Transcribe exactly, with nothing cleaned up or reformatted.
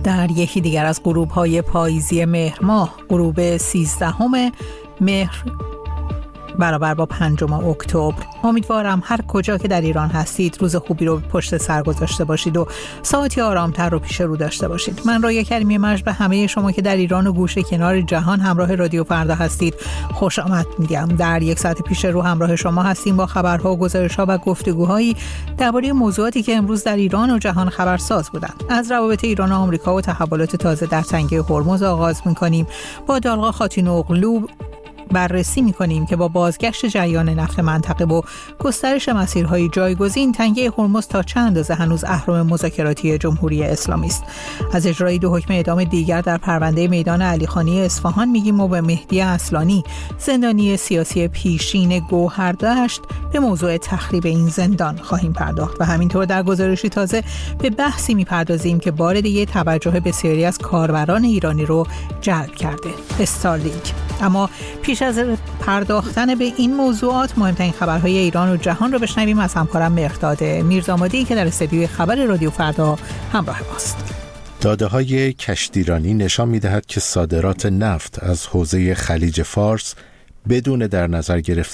در یکی دیگر از غروب‌های پاییزی مهر ماه، غروب سیزدهم مهر برابر با پنجم اکتبر، امیدوارم هر کجا که در ایران هستید روز خوبی رو پشت سر گذاشته باشید و ساعتی آرامتر رو پیش رو داشته باشید. من رایه کریمی مجد به همه شما که در ایران و گوشه کنار جهان همراه رادیو فردا هستید خوش آمد میگم. در یک ساعت پیش رو همراه شما هستیم با خبرها و گزارش‌ها و گفتگوهایی درباره موضوعاتی که امروز در ایران و جهان خبرساز بودند. از روابط ایران و آمریکا و تحولات تازه در تنگه هرمز آغاز می‌کنیم. با دالغا خاتون‌اوغلو بررسی می‌کنیم که با بازگشت جریان نفت منطقه و گسترش مسیرهای جایگزین، تنگه هرمز تا چند اندازه هنوز اهرم مذاکراتی جمهوری اسلامی است. از اجرای دو حکم اعدام دیگر در پرونده میدان علیخانی اصفهان میگیم و به مهدی اصلانی، زندانی سیاسی پیشین گوهردشت، به موضوع تخریب این زندان خواهیم پرداخت و همینطور در گزارشی تازه به بحثی می‌پردازیم که بار دیگه توجه بسیاری از کاربران ایرانی رو جلب کرده، استارلینک. اما پیش از پرداختن به این موضوعات، مهمترین خبرهای ایران و جهان رو بشنویم از همکارم مهرداد میرزامادی که در استودیوی خبر رادیو فردا همراه ماست. داده‌های کشتیرانی نشان می‌دهد که صادرات نفت از حوزه خلیج فارس بدون در نظر گرفتن